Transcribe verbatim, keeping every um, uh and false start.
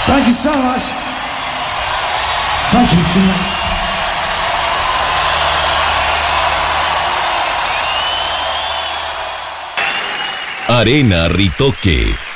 Thank you so much. Thank you. Good night. Arena Ritoque.